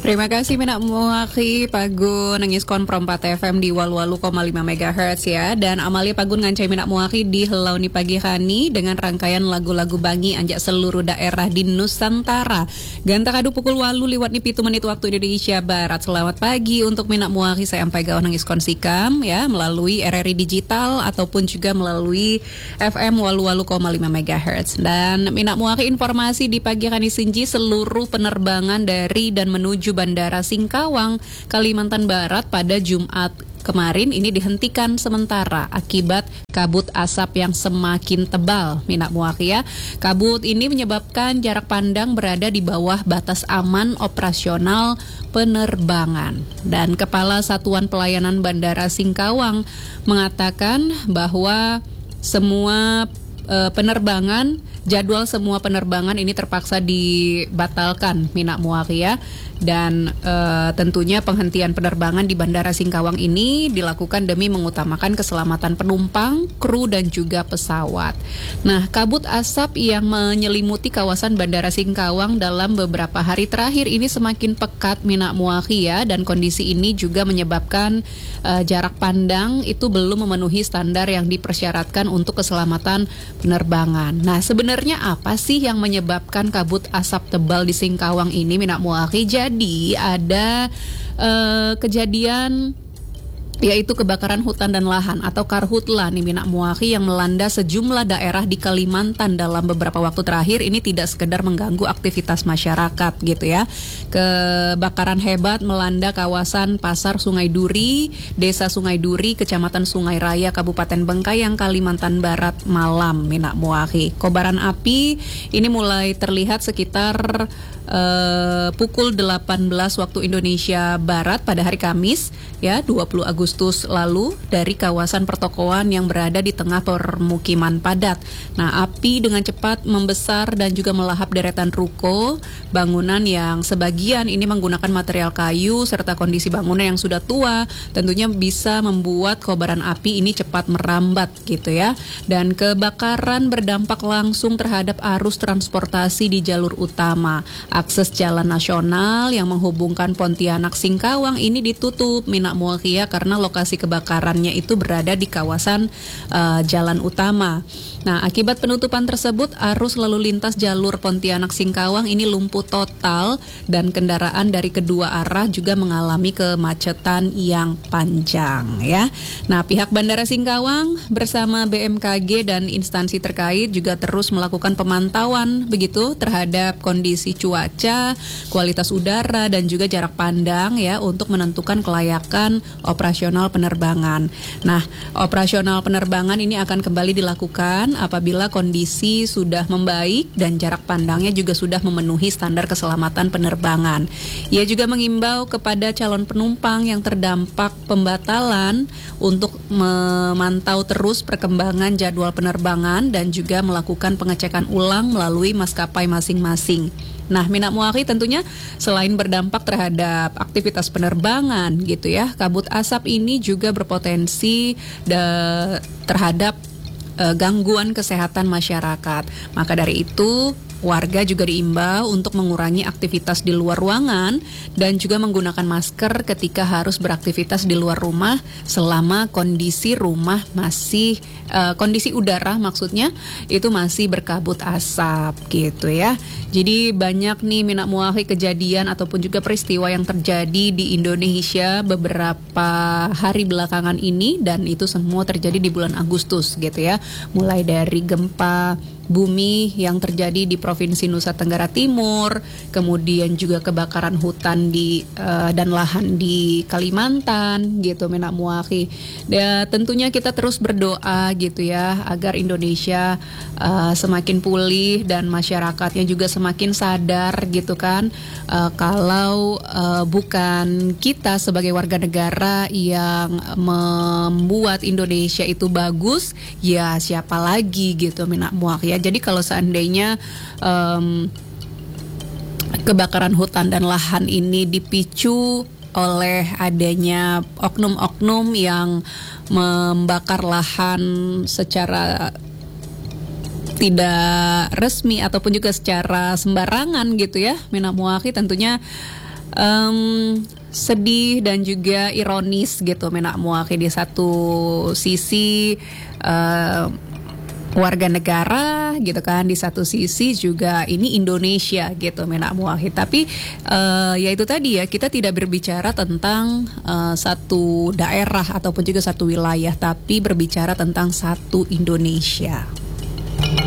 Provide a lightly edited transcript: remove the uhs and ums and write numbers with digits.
Terima kasih Minak Muaki Pagun nangis Konpro 4 FM di Walu-Walu,5 MHz ya. Dan Amalia Pagun ngancai Minak Muaki di Helau ni Pagi Hani dengan rangkaian lagu-lagu bangi anjak seluruh daerah di Nusantara. Ganta kadu pukul walu liwat ni 7 menit waktu Indonesia Barat. Selamat pagi untuk Minak Muaki saya sampai gaon nangis konsikam ya melalui RRI Digital ataupun juga melalui FM Walu-Walu,5 MHz. Dan Minak Muaki informasi di Pagi Hani Sinji seluruh penerbangan dari dan menuju Bandara Singkawang, Kalimantan Barat pada Jumat kemarin ini dihentikan sementara akibat kabut asap yang semakin tebal. Minak Muaki ya. Kabut ini menyebabkan jarak pandang berada di bawah batas aman operasional penerbangan. Dan Kepala Satuan Pelayanan Bandara Singkawang mengatakan bahwa semua jadwal semua penerbangan ini terpaksa dibatalkan Minak Muaki ya. Dan tentunya penghentian penerbangan di Bandara Singkawang ini dilakukan demi mengutamakan keselamatan penumpang, kru dan juga pesawat. Nah, kabut asap yang menyelimuti kawasan Bandara Singkawang dalam beberapa hari terakhir ini semakin pekat Minak Muaki ya, dan kondisi ini juga menyebabkan jarak pandang itu belum memenuhi standar yang dipersyaratkan untuk keselamatan penerbangan. Nah, sebenarnya apa sih yang menyebabkan kabut asap tebal di Singkawang ini Minak Muaki? Jadi ada kejadian yaitu kebakaran hutan dan lahan atau karhutla nih Minak Muaki yang melanda sejumlah daerah di Kalimantan dalam beberapa waktu terakhir. Ini tidak sekedar mengganggu aktivitas masyarakat gitu ya. Kebakaran hebat melanda kawasan Pasar Sungai Duri, Desa Sungai Duri, Kecamatan Sungai Raya, Kabupaten Bengkayang, Kalimantan Barat malam Minak Muaki. Kobaran api ini mulai terlihat sekitar pukul 18 waktu Indonesia Barat pada hari Kamis ya 20 Agustus lalu dari kawasan pertokoan yang berada di tengah permukiman padat. Nah, api dengan cepat membesar dan juga melahap deretan ruko, bangunan yang sebagian ini menggunakan material kayu serta kondisi bangunan yang sudah tua tentunya bisa membuat kobaran api ini cepat merambat gitu ya. Dan kebakaran berdampak langsung terhadap arus transportasi di jalur utama. Akses jalan nasional yang menghubungkan Pontianak Singkawang ini ditutup Minak Muaki ya, karena lokasi kebakarannya itu berada di kawasan jalan utama. Nah, akibat penutupan tersebut arus lalu lintas jalur Pontianak Singkawang ini lumpuh total dan kendaraan dari kedua arah juga mengalami kemacetan yang panjang ya. Nah, pihak Bandara Singkawang bersama BMKG dan instansi terkait juga terus melakukan pemantauan begitu terhadap kondisi cuaca, kualitas udara dan juga jarak pandang ya untuk menentukan kelayakan operasional penerbangan. Nah, operasional penerbangan ini akan kembali dilakukan apabila kondisi sudah membaik dan jarak pandangnya juga sudah memenuhi standar keselamatan penerbangan. Ia juga mengimbau kepada calon penumpang yang terdampak pembatalan untuk memantau terus perkembangan jadwal penerbangan dan juga melakukan pengecekan ulang melalui maskapai masing-masing. Nah, Minak Muaki tentunya selain berdampak terhadap aktivitas penerbangan gitu ya, kabut asap ini juga berpotensi terhadap gangguan kesehatan masyarakat. Maka dari itu warga juga diimbau untuk mengurangi aktivitas di luar ruangan dan juga menggunakan masker ketika harus beraktivitas di luar rumah selama kondisi rumah masih kondisi udara maksudnya itu masih berkabut asap gitu ya. Jadi banyak nih Minak Muaki kejadian ataupun juga peristiwa yang terjadi di Indonesia beberapa hari belakangan ini dan itu semua terjadi di bulan Agustus gitu ya. Mulai dari gempa bumi yang terjadi di Provinsi Nusa Tenggara Timur, kemudian juga kebakaran hutan dan lahan di Kalimantan gitu Minak Muaki. Dan tentunya kita terus berdoa gitu ya agar Indonesia semakin pulih dan masyarakatnya juga semakin sadar gitu kan kalau bukan kita sebagai warga negara yang membuat Indonesia itu bagus, ya siapa lagi gitu Minak Muaki ya. Jadi kalau seandainya kebakaran hutan dan lahan ini dipicu oleh adanya oknum-oknum yang membakar lahan secara tidak resmi ataupun juga secara sembarangan gitu ya, Minak Muaki tentunya Sedih dan juga ironis gitu Menak Muaki. Di satu sisi warga negara gitu kan, di satu sisi juga ini Indonesia gitu Menak Muaki. Tapi ya itu tadi ya, kita tidak berbicara tentang satu daerah ataupun juga satu wilayah, tapi berbicara tentang satu Indonesia.